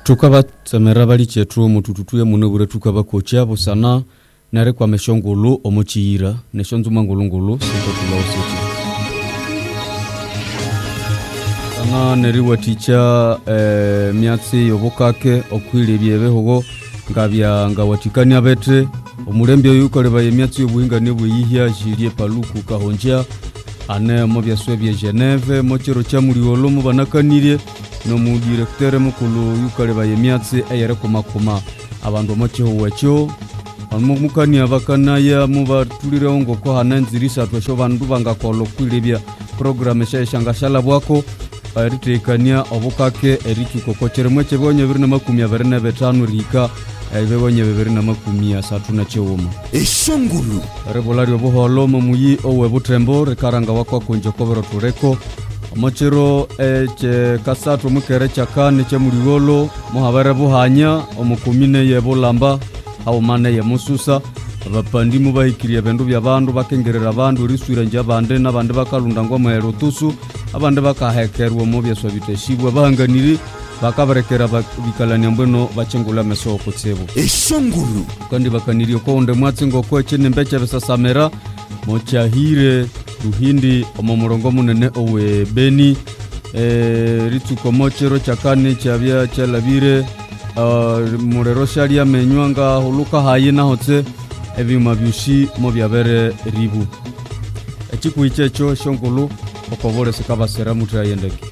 tukaba tsemera bali chetro mutututuye munebure tukaba kocha bosana nare kwa meshongolo omochira neshonzu mangolongolo sito tulositi sana neri waticha miatsi yobokake okwile byebehogo ngabya ngawatikani abete omurembyo yukole baye miatsi yobuhinga nebo yihya jirie paluku kahonja ane mo byaswe bya Geneve mo chero cha muriolo mu banakanire no mu directeur mukulu yukale baye miatsi ayere komakoma abandu mo cyo wecho mukani abakanaya mu batulire ngo ko hananzirisa twesho bandu bangakolo kwilebya program eshangashala bwako aritekania obukake erituko kochere mweche bonye 2025 rika ebonye 2030 na chewoma eshongulu rebolari obuholo muyi owe butembo rekaranga wako kunje kobero tureko mochero eche kasatu mukere chakane che murigolo muhabare buhanya omukumine yebulamba au mane ya mususa abapandi mu bahikiriye bendu byabandu bakengerera abandu riswira nje abande nabande bakalunda ngo mwero tusu abande bakahekerwa mu byaswa biteshibwa bahanganiri bakabarekera bikalanya mbeno bacengula mesoko tsebo eshongulu kandi bakaniri ko onde mwatsi ngo ko chene mbeche besasamera mochahire ruhindi omomurongo munene owe beni rituko mochero chakane chabya chalabire murero sharia menywanga huluka hayina hotse ebima byushi mo byabere ribu ekikuichecho shongulu okobore sekabasera mutra yendeke